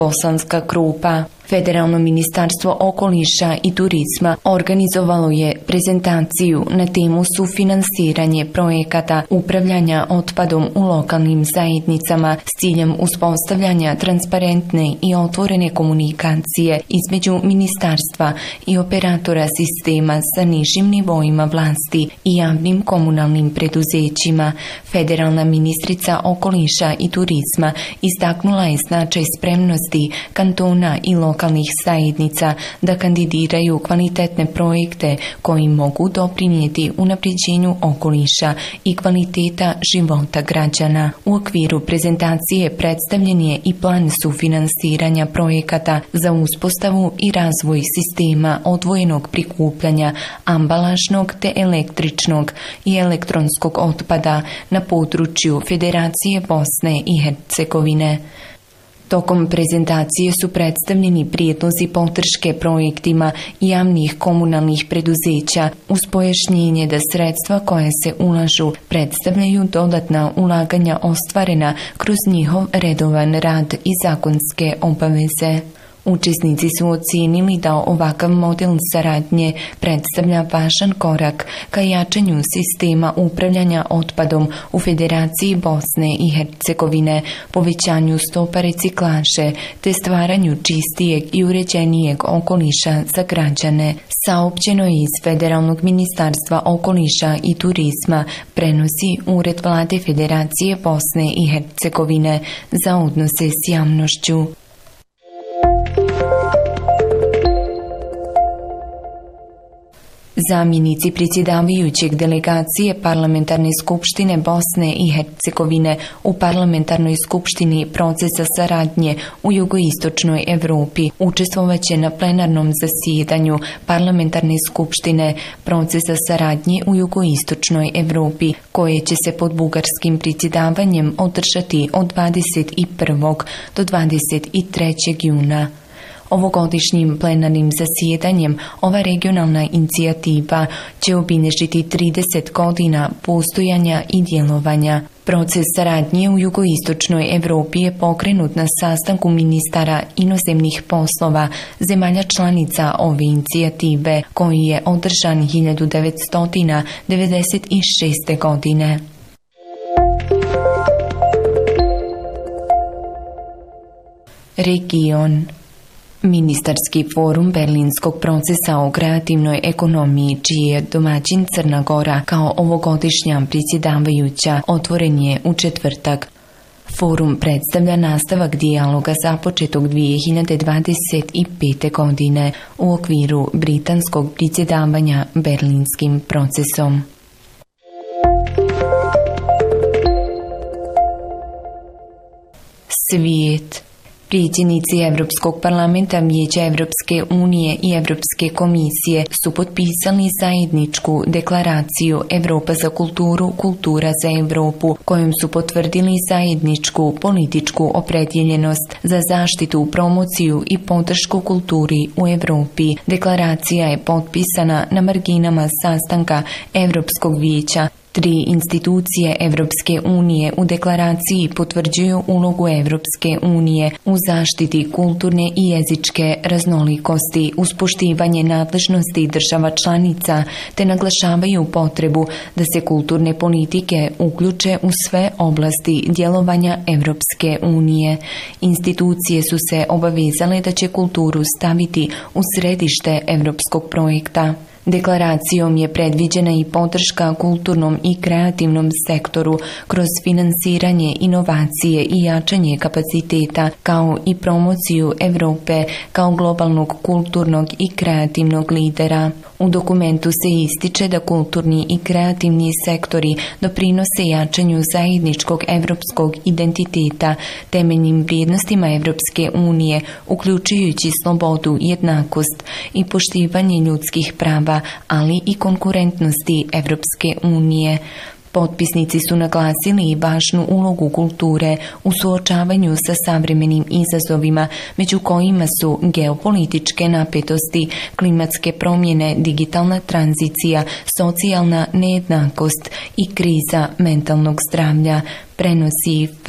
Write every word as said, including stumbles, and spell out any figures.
Bosanska Krupa. Federalno ministarstvo okoliša i turizma organizovalo je prezentaciju na temu sufinansiranje projekata upravljanja otpadom u lokalnim zajednicama s ciljem uspostavljanja transparentne i otvorene komunikacije između ministarstva i operatora sistema sa nižim nivoima vlasti i javnim komunalnim preduzećima. Federalna ministrica okoliša i turizma istaknula je značaj spremnosti kantona i lokalnih lokalnih zajednica da kandidiraju kvalitetne projekte koji mogu doprinijeti unapređenju okoliša i kvaliteta života građana. U okviru prezentacije predstavljen je i plan sufinansiranja projekata za uspostavu i razvoj sistema odvojenog prikupljanja ambalažnog te električnog i elektronskog otpada na području Federacije Bosne i Hercegovine. Tokom prezentacije su predstavljeni prijedlozi podrške projektima javnih komunalnih preduzeća uz pojašnjenje da sredstva koja se ulažu predstavljaju dodatna ulaganja ostvarena kroz njihov redovan rad i zakonske obaveze. Učesnici su ocijenili da ovakav model saradnje predstavlja važan korak ka jačanju sistema upravljanja otpadom u Federaciji Bosne i Hercegovine, povećanju stopa reciklaže te stvaranju čistijeg i uređenijeg okoliša za građane. Saopćeno je iz Federalnog ministarstva okoliša i turizma, prenosi Ured Vlade Federacije Bosne i Hercegovine za odnose s javnošću. Zamjenici predsjedavajućeg delegacije Parlamentarne skupštine Bosne i Hercegovine u Parlamentarnoj skupštini procesa saradnje u jugoistočnoj Evropi učestvovaće na plenarnom zasjedanju Parlamentarne skupštine procesa saradnje u jugoistočnoj Evropi, koje će se pod bugarskim predsjedavanjem održati od dvadeset prvog do dvadeset trećeg juna. Ovogodišnjim plenarnim zasjedanjem ova regionalna inicijativa će obilježiti trideset godina postojanja i djelovanja. Proces saradnje u jugoistočnoj Evropi je pokrenut na sastanku ministara inozemnih poslova zemalja članica ove inicijative, koji je održan hiljadu devetsto devedeset šeste. godine. Region. Ministarski forum Berlinskog procesa o kreativnoj ekonomiji, čiji je domaćin Crna Gora kao ovogodišnja predsjedavajuća, otvoren je u četvrtak. Forum predstavlja nastavak dijaloga započetog dvije hiljade dvadeset pete. godine u okviru britanskog predsjedavanja Berlinskim procesom. Svijet. Predsjednici Europskog parlamenta, Vijeća Europske unije i Europske komisije su potpisali zajedničku deklaraciju Europa za kulturu, kultura za Europu, kojom su potvrdili zajedničku političku opredjeljenost za zaštitu, promociju i podršku kulturi u Europi. Deklaracija je potpisana na marginama sastanka Europskog vijeća. Tri institucije Europske unije u deklaraciji potvrđuju ulogu Europske unije u zaštiti kulturne i jezičke raznolikosti uz poštivanje nadležnosti država članica, te naglašavaju potrebu da se kulturne politike uključe u sve oblasti djelovanja Europske unije. Institucije su se obavezale da će kulturu staviti u središte europskog projekta. Deklaracijom je predviđena i podrška kulturnom i kreativnom sektoru kroz finansiranje inovacije i jačanje kapaciteta, kao i promociju Europe kao globalnog kulturnog i kreativnog lidera. U dokumentu se ističe da kulturni i kreativni sektori doprinose jačanju zajedničkog europskog identiteta, temeljnim vrijednostima Europske unije, uključujući slobodu, jednakost i poštivanje ljudskih prava, ali i konkurentnosti Europske unije. Potpisnici su naglasili i važnu ulogu kulture u suočavanju sa savremenim izazovima, među kojima su geopolitičke napetosti, klimatske promjene, digitalna tranzicija, socijalna nejednakost i kriza mentalnog zdravlja, prenosi